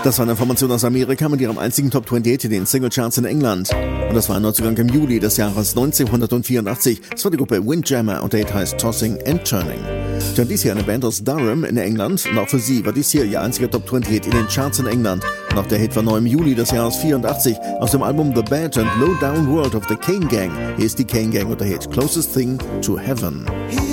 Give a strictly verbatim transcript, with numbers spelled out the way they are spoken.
Das war eine Formation aus Amerika mit ihrem einzigen Top zwanzig in den Singlecharts in England. Und das war ein Neuzugang im Juli des Jahres neunzehnhundertvierundachtzig. Das war die Gruppe Windjammer und der Hit heißt Tossing and Turning. Dann dies hier eine Band aus Durham in England. Und auch für sie war dies hier ihr einziger Top zwanzig Hit in den Charts in England. Und auch der Hit war neu im Juli des Jahres vierundachtzig aus dem Album The Bad and Low Down World of the Kane Gang. Hier ist die Kane Gang und der Hit Closest Thing to Heaven.